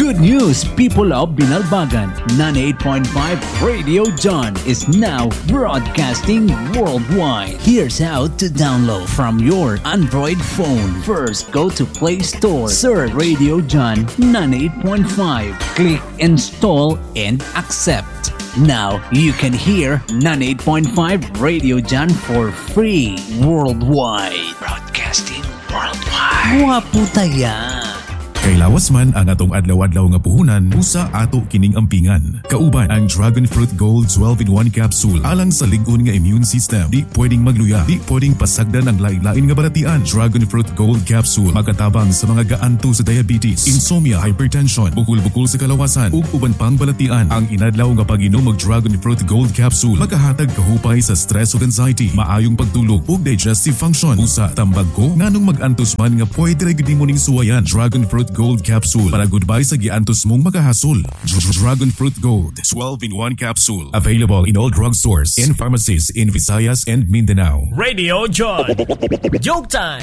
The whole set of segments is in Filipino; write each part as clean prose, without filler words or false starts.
Good news, people of Binalbagan. 98.5 Radio John is now broadcasting worldwide. Here's how to download from your Android phone. First, go to Play Store. Search Radio John 98.5. Click install and accept. Now you can hear 98.5 Radio John for free worldwide. Broadcasting worldwide. Wapo taya. Kay lawas man ang atong adlaw-adlaw nga puhunan, usa ato kining ampingan. Kauban ang Dragon Fruit Gold 12-in-1 capsule alang sa lig-on nga immune system. Di pwedeng magluya, di pwedeng pasagdan ang lain-lain nga balatian. Dragon Fruit Gold capsule magatabang sa mga gaanto sa diabetes, insomnia, hypertension, bukol-bukol sa kalawasan ug uban pang balatian. Ang inadlaw nga pag-inom og Dragon Fruit Gold capsule makahatag kahupay sa stress ug anxiety, maayong pagtulog ug digestive function. Usa tambag ko nganong mag-antos man nga pwede ra gyud nimo ning suwayan. Dragon Fruit Gold capsule para goodbye sa giantos mong makahasol. Dragon Fruit Gold 12-in-1 capsule. Available in all drugstores and pharmacies in Visayas and Mindanao. Radio John. Joke time.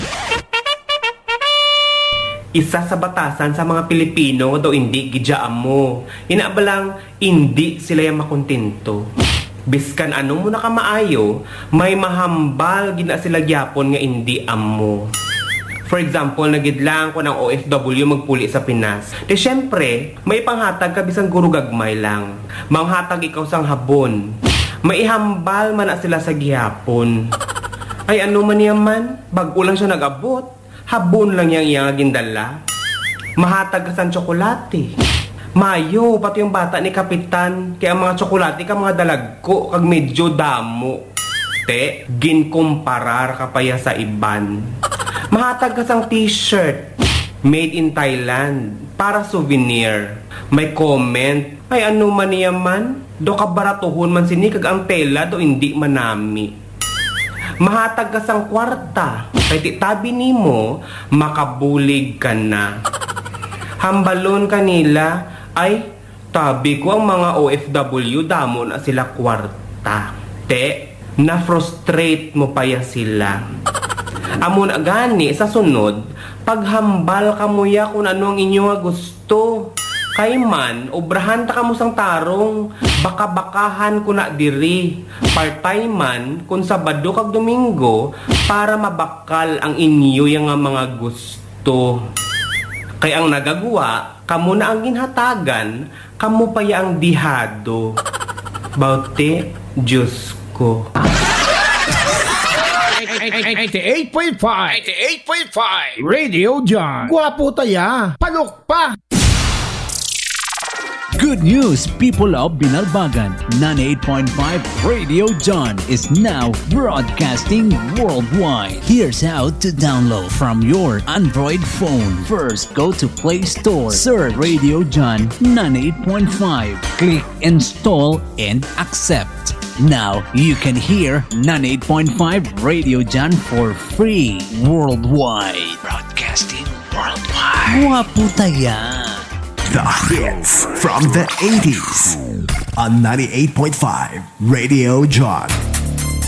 Isa sa batasan sa mga Pilipino daw hindi gidyaan mo. Inaabalang hindi sila yung makontento. Biskan ano mo na kamaayo, may mahambal gina sila gyapon nga hindi amo. For example, nagidlang ko ng OFW magpuli sa Pinas. De syempre, may panghatag ka bisang guro gagmay lang. Manghatag ikaw sang habon. Maihambal man na sila sa gihapon. Ay ano man yaman, bago lang siya nag-abot. Habon lang yang iyang gindala. Mahatag ka sang tsokolate. Mayo, pati yung bata ni Kapitan. Kaya ang mga tsokolate ka mga dalagko, kag medyo damo. Te, ginkumparar ka pa ya sa iban. Mahatag ka sang t-shirt made in Thailand para souvenir. May comment, ay ano man yaman, do kabaratuhon man sini kag ang tela do hindi manami. Mahatag ka sang kwarta, kay ti tabi nimo makabulig ka na. Hambalon kanila, ay tabi ko ang mga OFW damo na sila kwarta. Te, na-frustrate mo pa ya sila. Amo na gani sa sunod, paghambal ka mo ya kung ano ang inyo nga gusto. Kay man, obrahan ta ka mo sang tarong, baka-bakahan ko na diri. Part-time man, kung Sabado kag Domingo, para mabakal ang inyo yung mga gusto. Kay ang nagagawa, kamo na ang ginhatagan, kamo pa ya ang dihado. Baute, Diyos ko. 88.5 Radio John. Guwapo taya. Palok pa. Good news, people of Binalbagan. 98.5 Radio John is now broadcasting worldwide. Here's how to download from your Android phone. First, go to Play Store. Search Radio John 98.5. Click install and accept. Now you can hear 98.5 Radio John for free worldwide. Broadcasting worldwide. Wapo taya. The hits from the 80s on 98.5 Radio John.